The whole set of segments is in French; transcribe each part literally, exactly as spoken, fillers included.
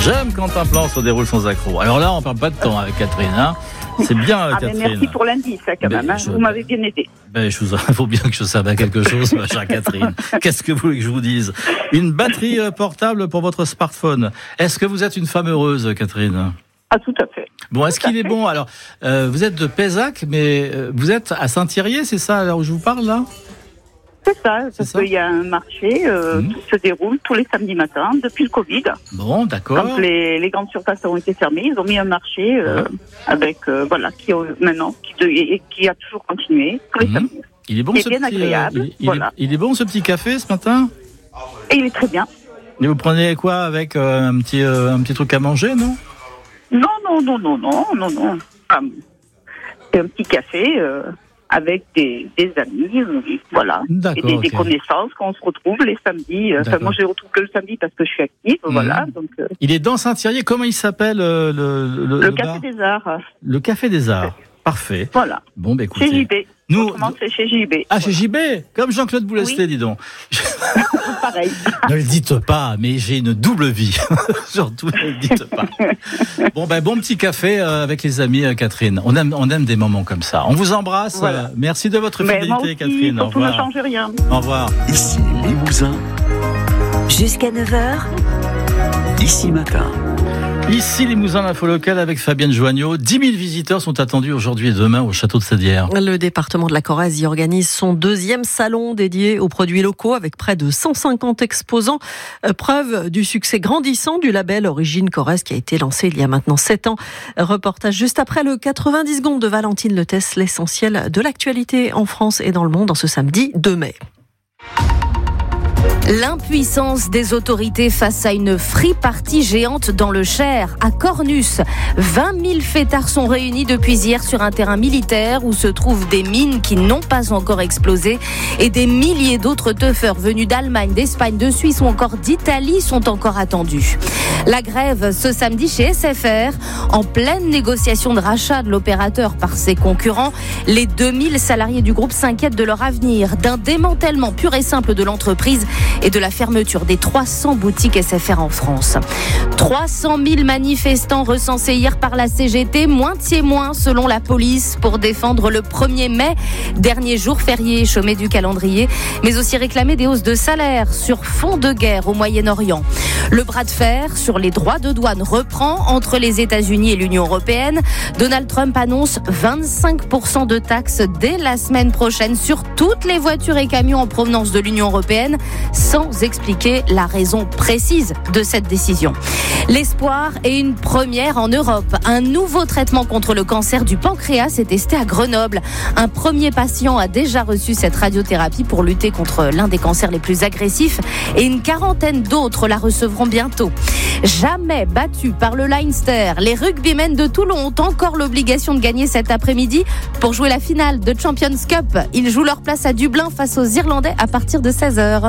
J'aime quand un plan se déroule sans accroc. Alors là, on ne perd pas de temps avec Catherine. Hein. C'est bien, ah, Catherine. Merci pour l'indice, quand même. Hein. Je... Vous m'avez bien aidé. Ben, je vous... Il faut bien que je sache quelque chose, ma chère Catherine. Qu'est-ce que vous voulez que je vous dise ? Une batterie portable pour votre smartphone. Est-ce que vous êtes une femme heureuse, Catherine ? Ah, tout à fait. Bon, est-ce qu'il est bon ? Alors, euh, vous êtes de Pézac, mais euh, vous êtes à Saint-Thierry, c'est ça, à l'heure où je vous parle, là ? C'est ça, parce qu'il y a un marché euh, mmh. qui se déroule tous les samedis matins depuis le Covid. Bon, d'accord. Quand les, les grandes surfaces ont été fermées, ils ont mis un marché euh, ouais. avec, euh, voilà, qui maintenant, qui, de, qui a toujours continué tous les mmh. samedis. Il est bon, il ce est bien petit, agréable. Euh, il, voilà. il, est, il est bon, ce petit café, ce matin ? Et il est très bien. Et vous prenez quoi avec euh, un petit, euh, un petit truc à manger, non ? Non, non, non, non, non, non, non. Um, c'est un petit café euh, avec des, des amis, euh, voilà, D'accord, et des, okay. des connaissances qu'on se retrouve les samedis. Enfin, moi, je les retrouve que le samedi parce que je suis active, mmh. voilà. Donc, euh... il est dans Saint-Thierry. Comment il s'appelle euh, le, le, le, le Café bar des Arts. Le Café des Arts. Parfait. Voilà. Bon, bah écoutez. Chez J B. Nous, Autrement, c'est chez J B. Ah, voilà. Chez J B, comme Jean-Claude Boulesté, oui. Dis donc. Pareil. Ne le dites pas, mais j'ai une double vie. Surtout, ne le dites pas. Bon, ben, bon petit café euh, avec les amis, euh, Catherine. On aime, on aime des moments comme ça. On vous embrasse. Voilà. Euh, merci de votre fidélité, moi aussi, Catherine. Au revoir. Ne change rien. Au revoir. Ici, Limousin. Jusqu'à neuf heures. Ici matin. Ici, Limousin, l'info locale avec Fabienne Joignot. dix mille visiteurs sont attendus aujourd'hui et demain au château de Sédières. Le département de la Corrèze y organise son deuxième salon dédié aux produits locaux avec près de cent cinquante exposants. Preuve du succès grandissant du label Origine Corrèze qui a été lancé il y a maintenant sept ans. Reportage juste après le quatre-vingt-dix secondes de Valentine Letès, l'essentiel de l'actualité en France et dans le monde en ce samedi deux mai. L'impuissance des autorités face à une free-party géante dans le Cher, à Cornus. vingt mille fêtards sont réunis depuis hier sur un terrain militaire où se trouvent des mines qui n'ont pas encore explosé et des milliers d'autres teufeurs venus d'Allemagne, d'Espagne, de Suisse ou encore d'Italie sont encore attendus. La grève ce samedi chez S F R, en pleine négociation de rachat de l'opérateur par ses concurrents. Les deux mille salariés du groupe s'inquiètent de leur avenir, d'un démantèlement pur et simple de l'entreprise et de la fermeture des trois cents boutiques S F R en France. trois cent mille manifestants recensés hier par la C G T, moitié moins selon la police pour défendre le premier mai, dernier jour férié chômé du calendrier, mais aussi réclamer des hausses de salaire sur fond de guerre au Moyen-Orient. Le bras de fer sur les droits de douane reprend entre les États-Unis et l'Union européenne. Donald Trump annonce vingt-cinq pour cent de taxes dès la semaine prochaine sur toutes les voitures et camions en provenance de l'Union européenne, sans expliquer la raison précise de cette décision. L'espoir est une première en Europe. Un nouveau traitement contre le cancer du pancréas est testé à Grenoble. Un premier patient a déjà reçu cette radiothérapie pour lutter contre l'un des cancers les plus agressifs et une quarantaine d'autres la recevront bientôt. Jamais battus par le Leinster, les rugbymen de Toulon ont encore l'obligation de gagner cet après-midi pour jouer la finale de Champions Cup. Ils jouent leur place à Dublin face aux Irlandais à partir de seize heures.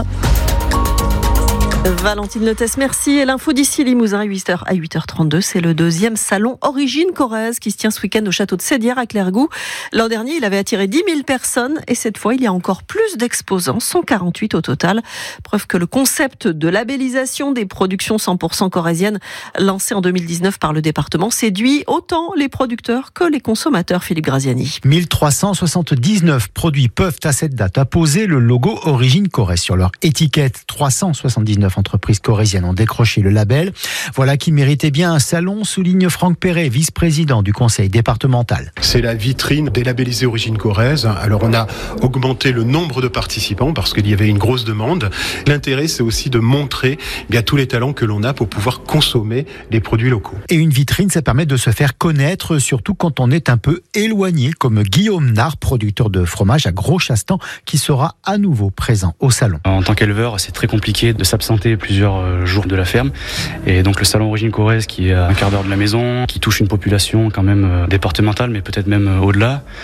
Valentine Letès, merci. Et l'info d'ici Limousin à huit heures, à huit heures trente-deux, c'est le deuxième salon Origine Corrèze qui se tient ce week-end au château de Sédières à Clairgouts. L'an dernier, il avait attiré dix mille personnes et cette fois, il y a encore plus d'exposants, cent quarante-huit au total. Preuve que le concept de labellisation des productions cent pour cent corréziennes lancé en deux mille dix-neuf par le département séduit autant les producteurs que les consommateurs, Philippe Graziani. mille trois cent soixante-dix-neuf produits peuvent à cette date apposer le logo Origine Corrèze sur leur étiquette. trois cent soixante-dix-neuf entreprises corréziennes ont décroché le label. Voilà qui méritait bien un salon, souligne Franck Perret, vice-président du conseil départemental. C'est la vitrine des labellisés Origine Corrèze. Alors on a augmenté le nombre de participants parce qu'il y avait une grosse demande. L'intérêt, c'est aussi de montrer bien tous les talents que l'on a pour pouvoir consommer les produits locaux. Et une vitrine, ça permet de se faire connaître, surtout quand on est un peu éloigné, comme Guillaume Nard, producteur de fromage à Gros-Chastan, qui sera à nouveau présent au salon. En tant qu'éleveur, c'est très compliqué de s'absenter plusieurs jours de la ferme. Et donc le salon Origine Corrèze, qui est à un quart d'heure de la maison, qui touche une population quand même départementale, mais peut-être même au-delà,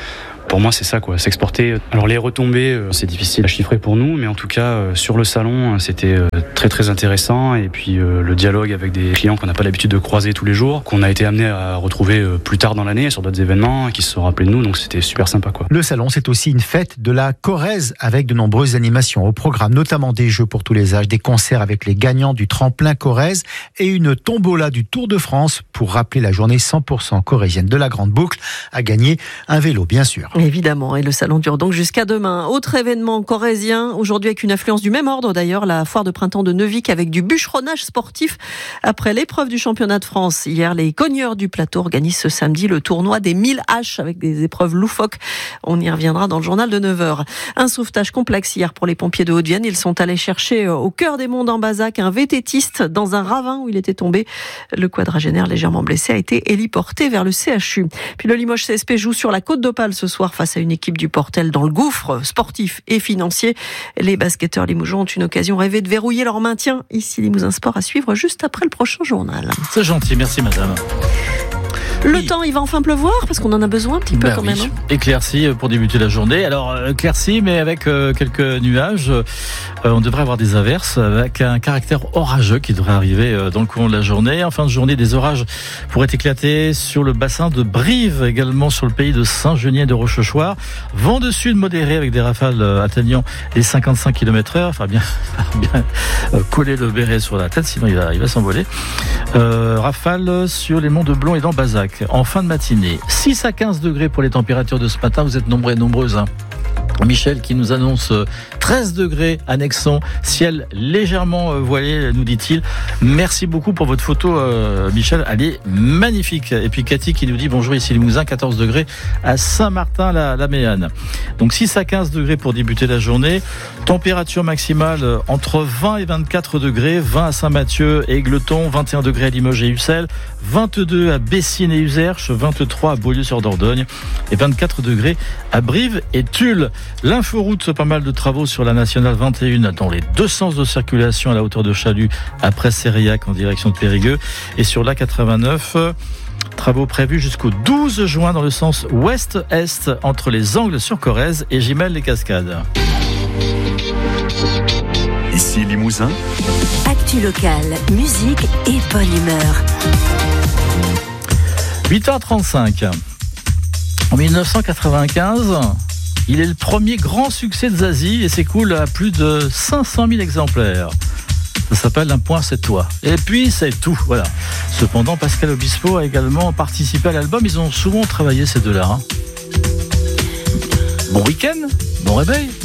Pour moi, c'est ça, quoi, s'exporter. Alors les retombées, euh, c'est difficile à chiffrer pour nous, mais en tout cas, euh, sur le salon, c'était euh, très très intéressant. Et puis euh, le dialogue avec des clients qu'on n'a pas l'habitude de croiser tous les jours, qu'on a été amené à retrouver euh, plus tard dans l'année sur d'autres événements, qui se sont rappelés de nous, donc c'était super sympa, quoi. Le salon, c'est aussi une fête de la Corrèze avec de nombreuses animations au programme, notamment des jeux pour tous les âges, des concerts avec les gagnants du tremplin Corrèze et une tombola du Tour de France pour rappeler la journée cent pour cent corrézienne de la Grande Boucle, à gagner un vélo, bien sûr. Évidemment, et le salon dure donc jusqu'à demain. Autre événement corrézien, aujourd'hui avec une affluence du même ordre d'ailleurs, la foire de printemps de Neuvic avec du bûcheronnage sportif. Après l'épreuve du championnat de France, hier, les cogneurs du plateau organisent ce samedi le tournoi des mille haches avec des épreuves loufoques. On y reviendra dans le journal de neuf heures. Un sauvetage complexe hier pour les pompiers de Haute-Vienne. Ils sont allés chercher au cœur des monts d'Ambazac un vététiste dans un ravin où il était tombé. Le quadragénaire légèrement blessé a été héliporté vers le C H U. Puis le Limoges C S P joue sur la Côte d'Opale ce soir face à une équipe du Portel dans le gouffre sportif et financier. Les basketteurs limougeons ont une occasion rêvée de verrouiller leur maintien. Ici Limousin Sport à suivre juste après le prochain journal. C'est gentil, merci madame. Le oui. temps, il va enfin pleuvoir parce qu'on en a besoin un petit peu ben quand oui. même. Hein. Éclairci pour débuter la journée. Alors éclairci mais avec euh, quelques nuages. Euh, on devrait avoir des averses avec un caractère orageux qui devrait arriver euh, dans le courant de la journée. En fin de journée, des orages pourraient éclater sur le bassin de Brive, également sur le pays de Saint-Genien et de Rochechouart. Vent de sud modéré avec des rafales euh, atteignant les cinquante-cinq kilomètres heure. Enfin bien, bien euh, coller le béret sur la tête, sinon il va, il va s'envoler. Euh, rafales sur les monts de Blon et d'Ambazac. En fin de matinée, six à quinze degrés pour les températures de ce matin. Vous êtes nombreux et nombreuses. Hein. Michel qui nous annonce treize degrés à Nexon, ciel légèrement voilé, nous dit-il. Merci beaucoup pour votre photo, euh, Michel. Elle est magnifique. Et puis Cathy qui nous dit bonjour, ici Limousin, quatorze degrés à Saint-Martin-la-Méanne. Donc six à quinze degrés pour débuter la journée. Température maximale entre vingt et vingt-quatre degrés. vingt à Saint-Mathieu et Égletons, vingt et un degrés à Limoges et Ussel, vingt-deux à Bessines et Uzerche, vingt-trois à Beaulieu-sur-Dordogne et vingt-quatre degrés à Brive et Tulle. L'inforoute, pas mal de travaux sur la nationale vingt et un dans les deux sens de circulation à la hauteur de Chalut après Sériac en direction de Périgueux et sur l'A quatre-vingt-neuf. Travaux prévus jusqu'au douze juin dans le sens ouest-est entre les Angles sur Corrèze et Gimel-les-Cascades. Ici Limousin. Actu locale, musique et bonne humeur. huit heures trente-cinq. En dix-neuf cent quatre-vingt-quinze, il est le premier grand succès de Zazie et s'écoule à plus de cinq cent mille exemplaires. Ça s'appelle Un point, c'est toi. Et puis, c'est tout. Voilà. Cependant, Pascal Obispo a également participé à l'album. Ils ont souvent travaillé ces deux-là. Hein. Bon week-end, bon réveil.